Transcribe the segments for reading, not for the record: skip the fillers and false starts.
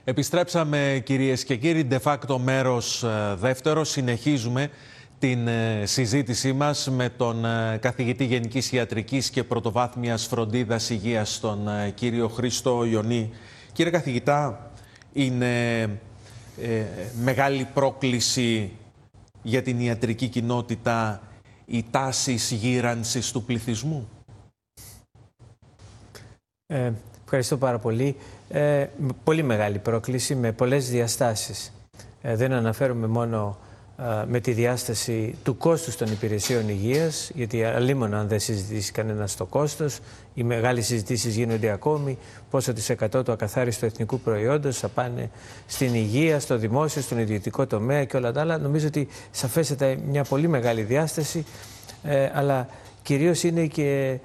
Επιστρέψαμε, κυρίες και κύριοι, de facto μέρος δεύτερο. Συνεχίζουμε την συζήτησή μας με τον καθηγητή Γενικής Ιατρικής και Πρωτοβάθμιας Φροντίδας Υγείας, τον κύριο Χρήστο Ιωνή. Κύριε καθηγητά, είναι μεγάλη πρόκληση για την ιατρική κοινότητα οι τάσεις γύρανσης του πληθυσμού? Ευχαριστώ πάρα πολύ. Πολύ μεγάλη πρόκληση με πολλές διαστάσεις. Δεν αναφέρομαι μόνο με τη διάσταση του κόστους των υπηρεσιών υγείας, γιατί αλλήμον αν δεν συζητήσει κανένας το κόστος, οι μεγάλες συζητήσεις γίνονται ακόμη, πόσο της 100 του ακαθάριστου εθνικού προϊόντος θα πάνε στην υγεία, στο δημόσιο, στον ιδιωτικό τομέα και όλα τα άλλα. Νομίζω ότι σαφέστατα μια πολύ μεγάλη διάσταση, αλλά κυρίως είναι και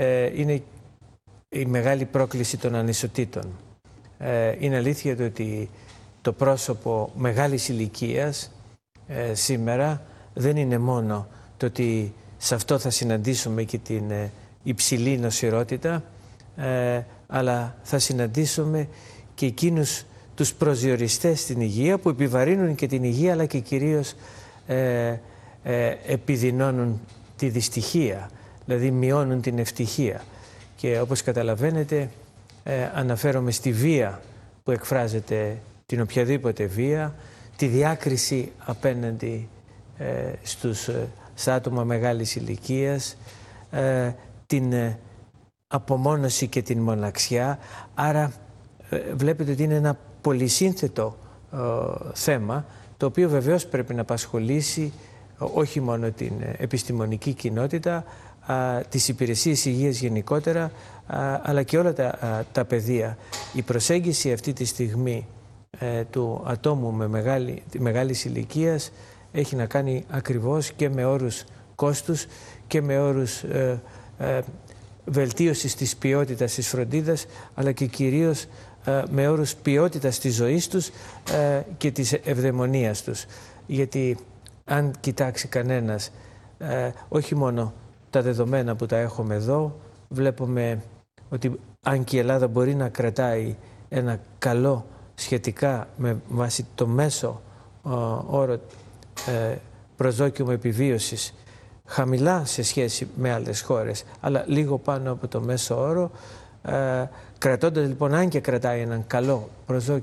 η μεγάλη πρόκληση των ανισοτήτων. Είναι αλήθεια ότι το πρόσωπο μεγάλης ηλικίας σήμερα δεν είναι μόνο το ότι σε αυτό θα συναντήσουμε και την υψηλή νοσηρότητα, αλλά θα συναντήσουμε και εκείνους τους προσδιοριστές στην υγεία που επιβαρύνουν και την υγεία, αλλά και κυρίως επιδεινώνουν τη δυστυχία, δηλαδή μειώνουν την ευτυχία. Και όπως καταλαβαίνετε, αναφέρομαι στη βία που εκφράζεται, την οποιαδήποτε βία, τη διάκριση απέναντι στα άτομα μεγάλης ηλικίας, την απομόνωση και την μοναξιά. Άρα βλέπετε ότι είναι ένα πολυσύνθετο θέμα, το οποίο βεβαίως πρέπει να απασχολήσει όχι μόνο την επιστημονική κοινότητα, τις υπηρεσίες υγείας γενικότερα, αλλά και όλα τα πεδία. Η προσέγγιση αυτή τη στιγμή του ατόμου με μεγάλης ηλικίας έχει να κάνει ακριβώς και με όρους κόστους και με όρους βελτίωσης της ποιότητας της φροντίδας, αλλά και κυρίως με όρους ποιότητας της ζωής τους και της ευδαιμονίας τους. Γιατί αν κοιτάξει κανένας όχι μόνο τα δεδομένα που τα έχουμε εδώ, βλέπουμε ότι αν και η Ελλάδα μπορεί να κρατάει ένα καλό σχετικά με βάση το μέσο όρο προσδόκιμο επιβίωσης, χαμηλά σε σχέση με άλλες χώρες, αλλά λίγο πάνω από το μέσο όρο, κρατώντας λοιπόν, αν και κρατάει έναν καλό προσδόκιμο